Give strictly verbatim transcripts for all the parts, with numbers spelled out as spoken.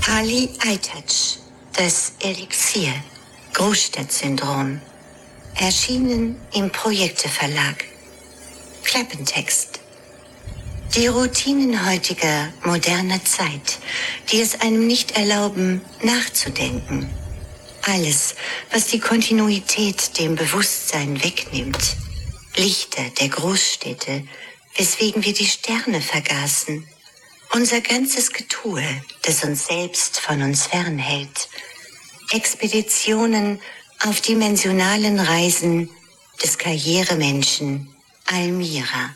Ali Aytaç, das Elixier, Großstadtsyndrom. Erschienen im Projekte Verlag. Klappentext. Die Routinen heutiger, moderner Zeit, die es einem nicht erlauben, nachzudenken. Alles, was die Kontinuität dem Bewusstsein wegnimmt. Lichter der Großstädte, weswegen wir die Sterne vergaßen. Unser ganzes Getue, das uns selbst von uns fernhält. Expeditionen auf dimensionalen Reisen des Karrieremenschen Almira.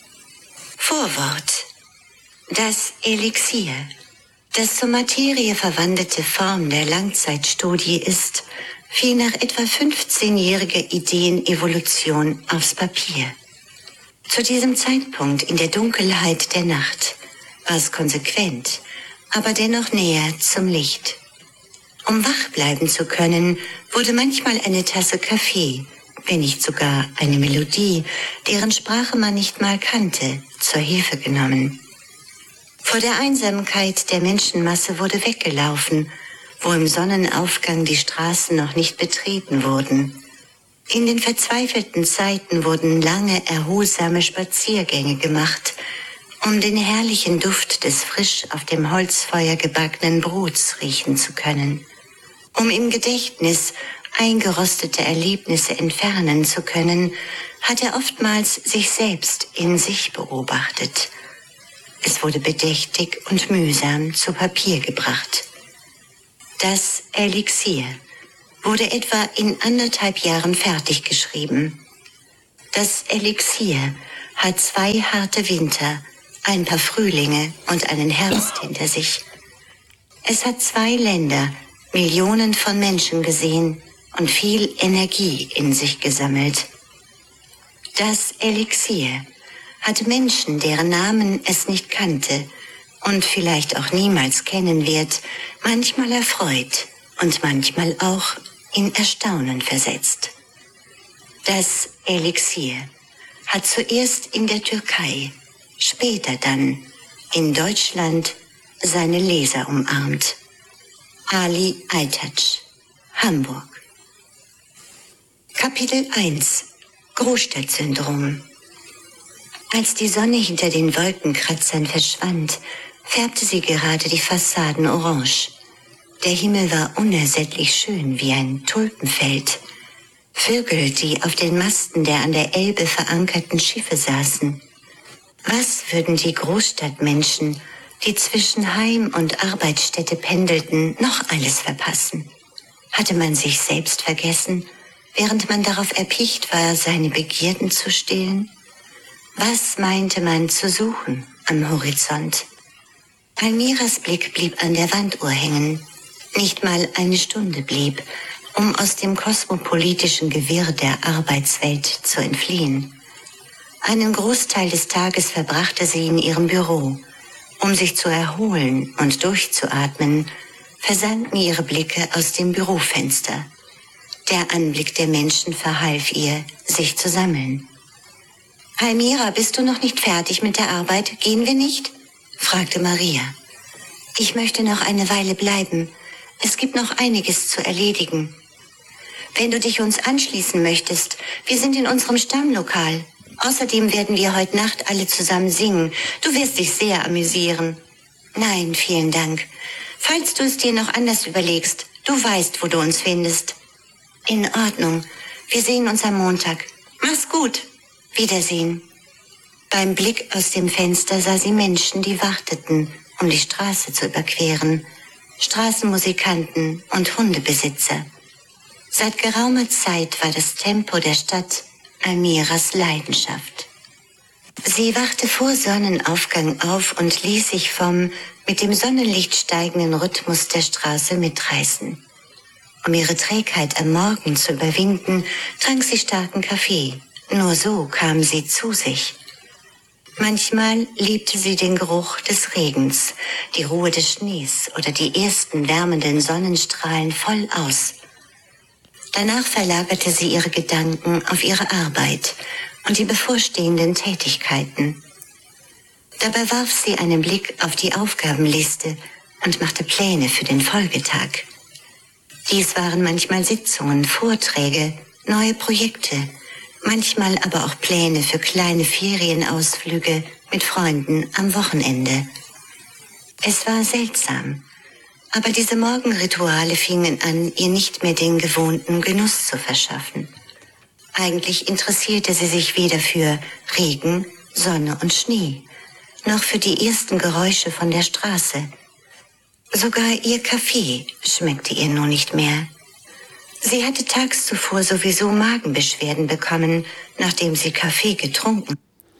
Vorwort. Das Elixier, das zur Materie verwandelte Form der Langzeitstudie ist, fiel nach etwa fünfzehnjähriger Ideenevolution aufs Papier. Zu diesem Zeitpunkt in der Dunkelheit der Nacht war es konsequent, aber dennoch näher zum Licht. Um wach bleiben zu können, wurde manchmal eine Tasse Kaffee, wenn nicht sogar eine Melodie, deren Sprache man nicht mal kannte, zur Hilfe genommen. Vor der Einsamkeit der Menschenmasse wurde weggelaufen, wo im Sonnenaufgang die Straßen noch nicht betreten wurden. In den verzweifelten Zeiten wurden lange, erholsame Spaziergänge gemacht, um den herrlichen Duft des frisch auf dem Holzfeuer gebackenen Brots riechen zu können, um im Gedächtnis eingerostete Erlebnisse entfernen zu können, hat er oftmals sich selbst in sich beobachtet. Es wurde bedächtig und mühsam zu Papier gebracht. Das Elixier wurde etwa in anderthalb Jahren fertig geschrieben. Das Elixier hat zwei harte Winter, ein paar Frühlinge und einen Herbst hinter sich. Es hat zwei Länder, Millionen von Menschen gesehen und viel Energie in sich gesammelt. Das Elixier hat Menschen, deren Namen es nicht kannte und vielleicht auch niemals kennen wird, manchmal erfreut und manchmal auch in Erstaunen versetzt. Das Elixier hat zuerst in der Türkei, später dann in Deutschland seine Leser umarmt. Ali Aytaç, Hamburg. Kapitel eins. Großstadtsyndrom. Als die Sonne hinter den Wolkenkratzern verschwand, färbte sie gerade die Fassaden orange. Der Himmel war unersättlich schön wie ein Tulpenfeld. Vögel, die auf den Masten der an der Elbe verankerten Schiffe saßen. Was würden die Großstadtmenschen, die zwischen Heim- und Arbeitsstätte pendelten, noch alles verpassen? Hatte man sich selbst vergessen, während man darauf erpicht war, seine Begierden zu stillen? Was meinte man zu suchen am Horizont? Almiras Blick blieb an der Wanduhr hängen. Nicht mal eine Stunde blieb, um aus dem kosmopolitischen Gewirr der Arbeitswelt zu entfliehen. Einen Großteil des Tages verbrachte sie in ihrem Büro. Um sich zu erholen und durchzuatmen, versanken ihre Blicke aus dem Bürofenster. Der Anblick der Menschen verhalf ihr, sich zu sammeln. »Almira, bist du noch nicht fertig mit der Arbeit? Gehen wir nicht?« fragte Maria. »Ich möchte noch eine Weile bleiben. Es gibt noch einiges zu erledigen.« »Wenn du dich uns anschließen möchtest, wir sind in unserem Stammlokal. Außerdem werden wir heute Nacht alle zusammen singen. Du wirst dich sehr amüsieren.« »Nein, vielen Dank. Falls du es dir noch anders überlegst, du weißt, wo du uns findest.« »In Ordnung. Wir sehen uns am Montag. Mach's gut. Wiedersehen.« Beim Blick aus dem Fenster sah sie Menschen, die warteten, um die Straße zu überqueren. Straßenmusikanten und Hundebesitzer. Seit geraumer Zeit war das Tempo der Stadt Almiras Leidenschaft. Sie wachte vor Sonnenaufgang auf und ließ sich vom mit dem Sonnenlicht steigenden Rhythmus der Straße mitreißen. Um ihre Trägheit am Morgen zu überwinden, trank sie starken Kaffee. Nur so kam sie zu sich. Manchmal liebte sie den Geruch des Regens, die Ruhe des Schnees oder die ersten wärmenden Sonnenstrahlen voll aus. Danach verlagerte sie ihre Gedanken auf ihre Arbeit und die bevorstehenden Tätigkeiten. Dabei warf sie einen Blick auf die Aufgabenliste und machte Pläne für den Folgetag. Dies waren manchmal Sitzungen, Vorträge, neue Projekte, manchmal aber auch Pläne für kleine Ferienausflüge mit Freunden am Wochenende. Es war seltsam, aber diese Morgenrituale fingen an, ihr nicht mehr den gewohnten Genuss zu verschaffen. Eigentlich interessierte sie sich weder für Regen, Sonne und Schnee, noch für die ersten Geräusche von der Straße. Sogar ihr Kaffee schmeckte ihr nun nicht mehr. Sie hatte tags zuvor sowieso Magenbeschwerden bekommen, nachdem sie Kaffee getrunken.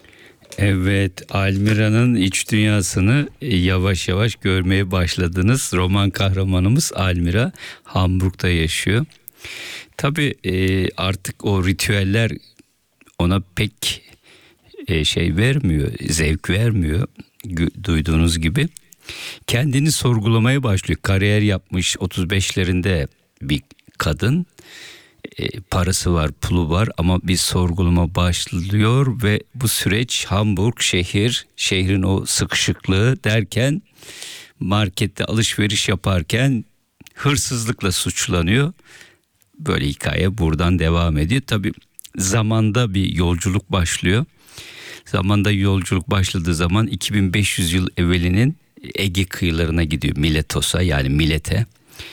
Evet, Almira'nın iç dünyasını yavaş yavaş görmeye başladınız. Roman kahramanımız Almira Hamburg'da yaşıyor. Tabii e, artık o ritüeller ona pek e, şey vermiyor, zevk vermiyor duyduğunuz gibi. Kendini sorgulamaya başlıyor. Kariyer yapmış otuz beşlerinde bir kadın. E, parası var, pulu var ama bir sorgulama başlıyor ve bu süreç Hamburg şehir, şehrin o sıkışıklığı derken markette alışveriş yaparken hırsızlıkla suçlanıyor. Böyle hikaye buradan devam ediyor. Tabii zamanda bir yolculuk başlıyor. Zamanda yolculuk başladığı zaman iki bin beş yüz yıl evvelinin Ege kıyılarına gidiyor. Miletos'a, yani Milet'e.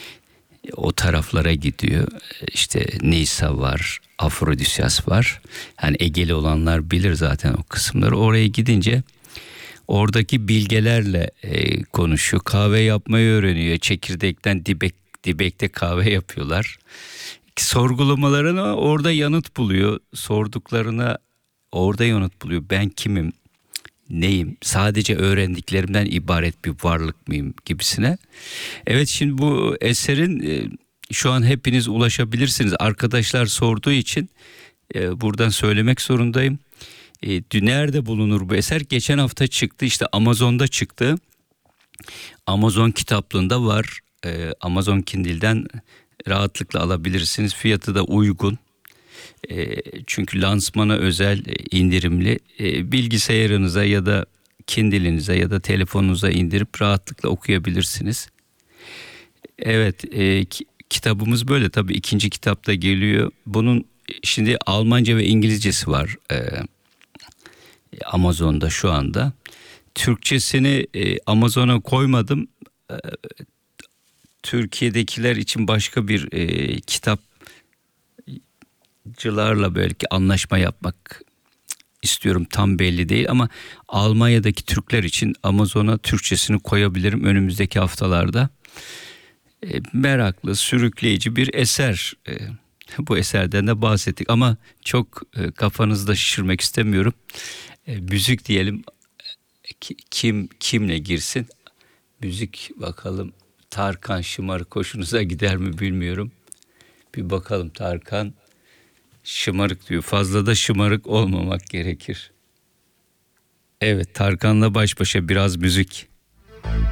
O taraflara gidiyor. İşte Nisa var, Afrodisyas var. Yani Egeli olanlar bilir zaten o kısımları. Oraya gidince oradaki bilgelerle e, konuşuyor. Kahve yapmayı öğreniyor. Çekirdekten dibek, dibekte kahve yapıyorlar. Sorgulamalarına orada yanıt buluyor. Sorduklarına orada yanıt buluyor. Ben kimim? Neyim? Sadece öğrendiklerimden ibaret bir varlık mıyım gibisine. Evet, şimdi bu eserin e, şu an hepiniz ulaşabilirsiniz. Arkadaşlar sorduğu için e, buradan söylemek zorundayım. E, nerede bulunur bu eser? Geçen hafta çıktı, işte Amazon'da çıktı. Amazon kitaplığında var. E, Amazon Kindle'den rahatlıkla alabilirsiniz. Fiyatı da uygun. E, çünkü lansmana özel indirimli. E, bilgisayarınıza ya da Kindle'inize ya da telefonunuza indirip rahatlıkla okuyabilirsiniz. Evet, e, ki, kitabımız böyle. Tabii ikinci kitap da geliyor. Bunun şimdi Almanca ve İngilizcesi var e, Amazon'da şu anda. Türkçesini e, Amazon'a koymadım. E, Türkiye'dekiler için başka bir e, kitap cılarla belki anlaşma yapmak istiyorum, tam belli değil ama Almanya'daki Türkler için Amazon'a Türkçesini koyabilirim önümüzdeki haftalarda. E, meraklı, sürükleyici bir eser. E, bu eserden de bahsettik ama çok e, kafanızda şişirmek istemiyorum. E, müzik diyelim, e, kim kimle girsin? Müzik bakalım. Tarkan Şımarık hoşunuza gider mi bilmiyorum. Bir bakalım, Tarkan şımarık diyor. Fazla da şımarık olmamak gerekir. Evet, Tarkan'la baş başa biraz müzik.